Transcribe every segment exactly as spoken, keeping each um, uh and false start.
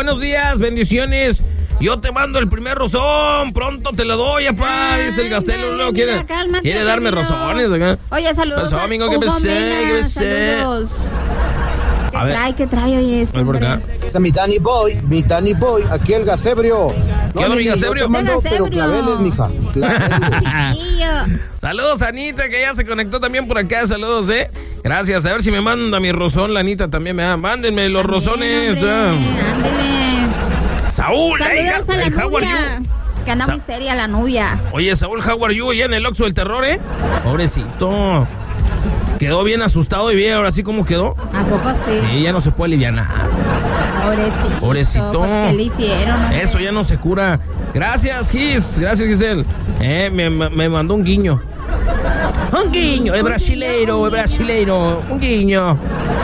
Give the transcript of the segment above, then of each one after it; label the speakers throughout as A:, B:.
A: buenos días, bendiciones. Yo te mando el primer rozón, pronto te lo doy, apá. Dice el Gastelo, no quiere,
B: cálmate,
A: quiere darme
B: querido.
A: rozones acá.
B: Oye, saludos.
A: Pasó, amigo, ¿qué
B: Hugo
A: pensé?
B: Mena,
A: ¿Qué pensé?
B: saludos. ¿Qué
A: A ver.
B: trae? ¿Qué trae hoy este?
A: Ven por acá.
B: hombre?
C: Mi Danny Boy, mi Danny Boy, aquí el Gasebrio.
A: ¿Qué onda, mi Gasebrio?
C: Yo te mando,
B: Ese
C: pero
B: Gasebrio.
C: claveles, mija. Claveles.
B: Chiquillo.
A: Saludos a Anita, que ya se conectó también por acá. Saludos, eh. Gracias. A ver si me manda mi rozón, la Anita también. Me da. Mándenme los rozones.
B: Bien,
A: ah.
B: hombre, ándele.
A: Saúl, hey,
B: Saludos a la
A: hey, how are
B: novia.
A: you?
B: Que anda
A: Sa-
B: muy seria la novia.
A: Oye, Saúl, how are you? Allá en el Oxxo del Terror, ¿eh? Pobrecito. Quedó bien asustado y bien, ahora sí como quedó.
B: ¿A poco sí?
A: Sí, ya no se puede alivianar.
B: Pobrecito.
A: Pobrecito.
B: Pues, ¿qué le hicieron? hombre?
A: Eso ya no se cura. Gracias, Gis. Gracias, Giselle. Eh, me, me mandó un guiño. Un guiño, es brasileiro, es brasileiro. Un guiño.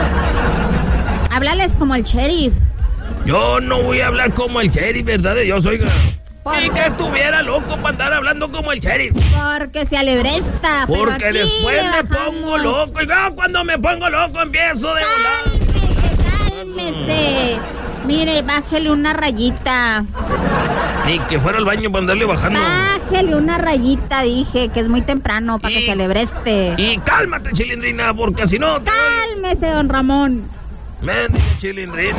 B: Háblales como el sheriff.
A: Yo no voy a hablar como el sheriff, ¿verdad? Yo soy...
B: ¿Por
A: Ni
B: qué?
A: que estuviera loco para andar hablando como el sheriff.
B: Porque se alebresta. pero
A: Porque
B: aquí
A: después
B: le
A: me
B: bajamos.
A: pongo loco. Y yo cuando me pongo loco empiezo de volar.
B: Cálmese, cálmese. Mire, bájele una rayita.
A: Ni que fuera al baño para andarle bajando.
B: Bájele una rayita, dije, que es muy temprano para que
A: Y-
B: se alebreste.
A: Y cálmate, Chilindrina, porque si no... te-
B: Cálmese, don Ramón.
A: Mendiga Chilindrina.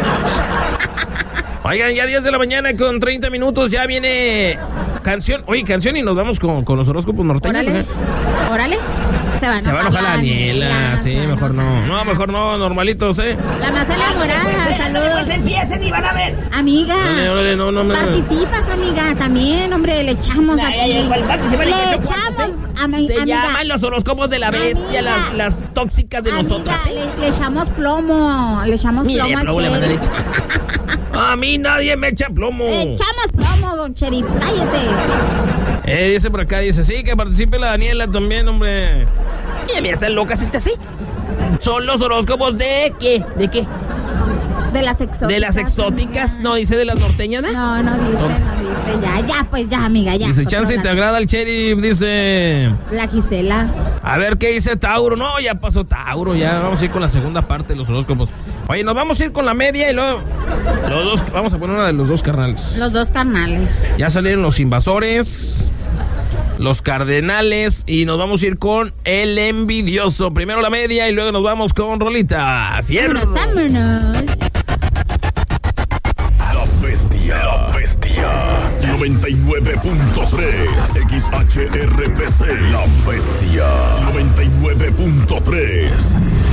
A: Oigan, ya diez de la mañana con treinta minutos, ya viene canción. Oye, canción y nos vamos con, con los horóscopos norteños.
B: Órale,
A: ¿eh?
B: órale. Se va a
A: Se va a enojar la Daniela, sí,
B: se va a
A: mejor no.
B: enojar.
A: No, mejor no, normalitos, ¿eh?
B: La más enamorada, saludos.
D: Empiecen y van a ver.
B: Amiga,
A: Órale, órale, no, no me...
B: participas, amiga, también, hombre, le echamos
D: Ya, ya,
B: aquí.
D: ya, ¿cuál participa?
B: Le
D: ¿Qué cuántos,
B: echamos, ami-
A: Se
B: amiga.
A: llaman los horóscopos de la bestia,
B: Amiga.
A: las, las tóxicas de
B: Amiga,
A: nosotras. ¿eh?
B: le, le echamos plomo, le echamos
A: Mire,
B: plomo al
A: plomo le van a
B: sheriff.
A: echar. A mí nadie me echa plomo.
B: Le echamos plomo, don sheriff, cállese.
A: Eh, dice por acá, dice, sí, que participe la Daniela también, hombre.
D: Mira, mira, están locas este así.
A: Son los horóscopos de qué, de qué,
B: De las exóticas.
A: de las exóticas,
B: amiga.
A: no dice de las norteñas, ¿no?
B: No, no dice,
A: Entonces.
B: no dice, ya, ya, pues ya, amiga, ya.
A: Dice,
B: Pues,
A: chance,
B: la-
A: ¿te agrada el sheriff? Dice,
B: La Gisela.
A: a ver qué dice Tauro. No, ya pasó Tauro, ya vamos a ir con la segunda parte de los horóscopos. Oye, nos vamos a ir con la media y luego los dos, vamos a poner una de los dos carnales.
B: Los dos carnales.
A: Ya salieron los invasores, los cardenales y nos vamos a ir con el envidioso. Primero la media y luego nos vamos con Rolita. Fierro.
B: Vámonos, vámonos.
E: La bestia, la bestia. noventa y nueve punto tres X H R P C. La bestia. noventa y nueve punto tres.